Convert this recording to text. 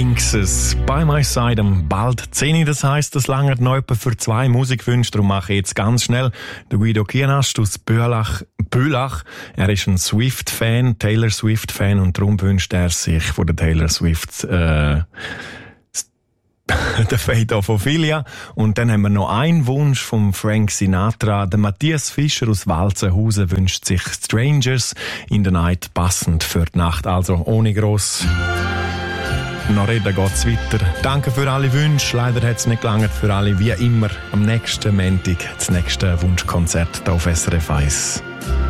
Sphinxes. By My Side am bald 10. Das heisst, das langt noch etwa für 2 Musikwünsche. Darum mache ich jetzt ganz schnell den Guido Kienast aus Bülach. Er ist ein Swift-Fan, Taylor Swift-Fan, und darum wünscht er sich von der Taylor Swift der Fate of Ophelia. Und dann haben wir noch einen Wunsch vom Frank Sinatra. Der Matthias Fischer aus Walzenhausen wünscht sich Strangers in the Night, passend für die Nacht. Also ohne gross noch reden geht's weiter. Danke für alle Wünsche. Leider hat es nicht gelangt für alle. Wie immer am nächsten Montag das nächste Wunschkonzert hier auf SRF 1.